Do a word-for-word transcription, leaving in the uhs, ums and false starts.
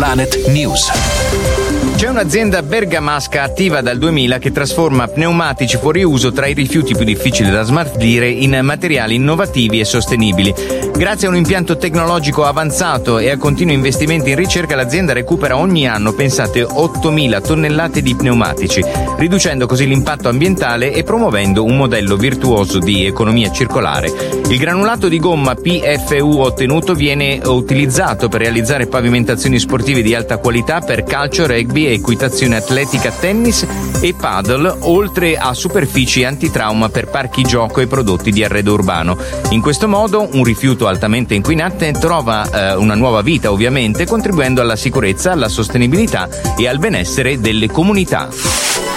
Planet News. C'è un'azienda bergamasca attiva dal duemila che trasforma pneumatici fuori uso tra i rifiuti più difficili da smaltire in materiali innovativi e sostenibili. Grazie a un impianto tecnologico avanzato e a continui investimenti in ricerca, l'azienda recupera ogni anno, pensate, ottomila tonnellate di pneumatici, riducendo così l'impatto ambientale e promuovendo un modello virtuoso di economia circolare. Il granulato di gomma P F U ottenuto viene utilizzato per realizzare pavimentazioni sportive di alta qualità per calcio, rugby, equitazione atletica, tennis e paddle, oltre a superfici antitrauma per parchi gioco e prodotti di arredo urbano. In questo modo un rifiuto altamente inquinante trova eh, una nuova vita, ovviamente, contribuendo alla sicurezza, alla sostenibilità e al benessere delle comunità.